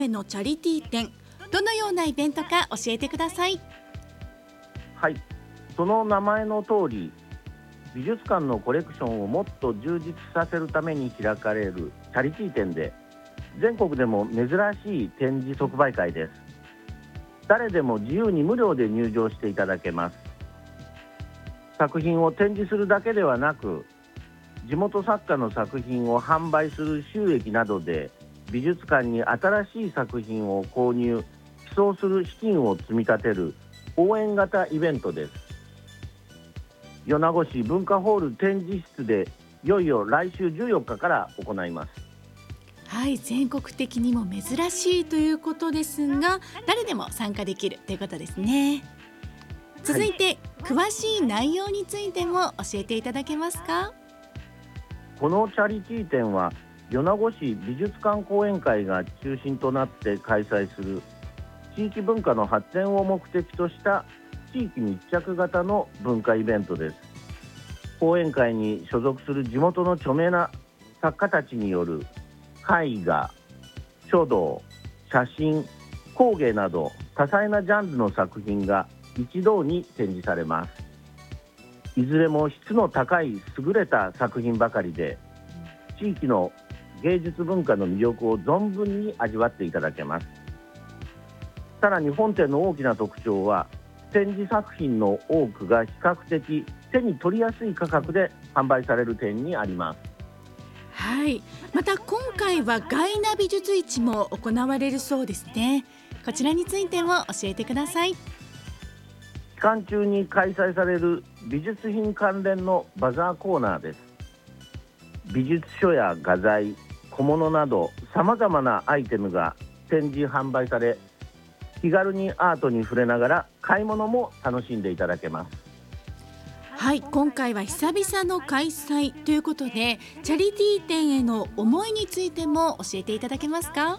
のチャリティー展、どのようなイベントか教えてください。 はい、その名前の通り、美術館のコレクションをもっと充実させるために開かれるチャリティー展で、全国でも珍しい展示即売会です。誰でも自由に無料で入場していただけます。作品を展示するだけではなく、地元作家の作品を販売する収益などで美術館に新しい作品を購入・寄贈する資金を積み立てる応援型イベントです。米子市文化ホール展示室でいよいよ来週14日から行います。 はい、全国的にも珍しいということですが、誰でも参加できるということですね。続いて、詳しい内容についても教えていただけますか？ このチャリティー展は米子市美術館講演会が中心となって開催する地域文化の発展を目的とした地域密着型の文化イベントです。講演会に所属する地元の著名な作家たちによる絵画、書道、写真、工芸など多彩なジャンルの作品が一堂に展示されます。いずれも質の高い優れた作品ばかりで、地域の芸術文化の魅力を存分に味わっていただけます。さらに本展の大きな特徴は、展示作品の多くが比較的手に取りやすい価格で販売される点にあります。 はい、また今回はガイナ美術市も行われるそうですね。こちらについても教えてください。 期間中に開催される美術品関連のバザーコーナーです。美術書や画材、小物などさまざまなアイテムが展示販売され、気軽にアートに触れながら買い物も楽しんでいただけます。 はい、今回は久々の開催ということで、チャリティー展への思いについても教えていただけますか？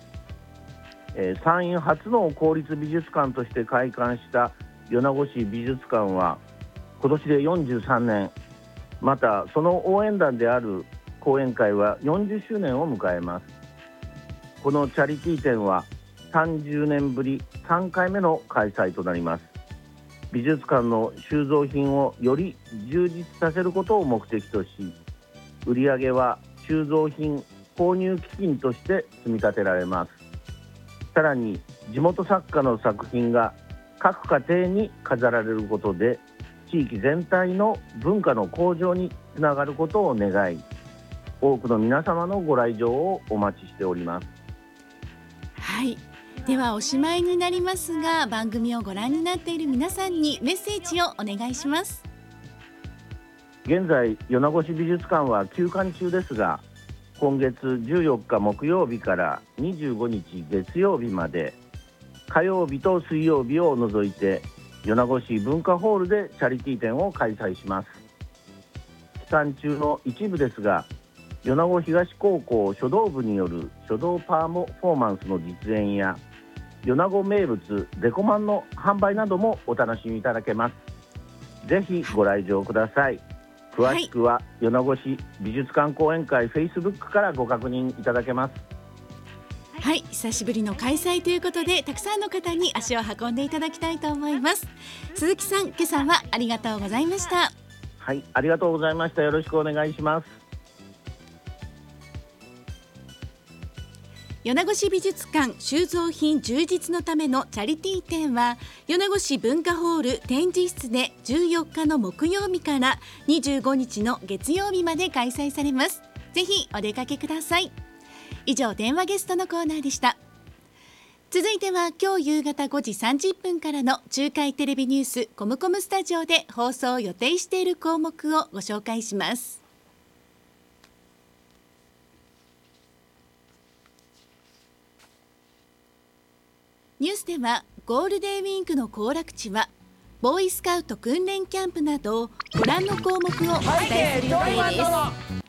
山陰初の公立美術館として開館した米子市美術館は今年で43年、またその応援団である講演会は40周年を迎えます。このチャリティー展は30年ぶり3回目の開催となります。美術館の収蔵品をより充実させることを目的とし、売上は収蔵品購入基金として積み立てられます。さらに地元作家の作品が各家庭に飾られることで、地域全体の文化の向上につながることを願い、多くの皆様のご来場をお待ちしております。 はい、ではおしまいになりますが、番組をご覧になっている皆さんにメッセージをお願いします。 現在米子市美術館は休館中ですが、今月14日木曜日から25日月曜日まで、火曜日と水曜日を除いて米子市文化ホールでチャリティー展を開催します。期間中の一部ですが、米子東高校書道部による書道パフォーマンスの実演や、米子名物デコマンの販売などもお楽しみいただけます。ぜひご来場ください。詳しくは米子市美術館講演会 Facebook からご確認いただけます。 はい、久しぶりの開催ということで、たくさんの方に足を運んでいただきたいと思います。鈴木さん、今朝はありがとうございました。 はい、ありがとうございました。よろしくお願いします。 米子市美術館収蔵品充実のためのチャリティー展は、米子市文化ホール展示室で14日の木曜日から25日の月曜日まで開催されます。ぜひお出かけください。以上、電話ゲストのコーナーでした。続いては今日夕方5時30分からの中海テレビニュースコムコムスタジオで放送を予定している項目をご紹介します。ニュースでは、ゴールデンウィークの行楽地はボーイスカウト訓練キャンプなどご覧の項目をお伝えする予定です。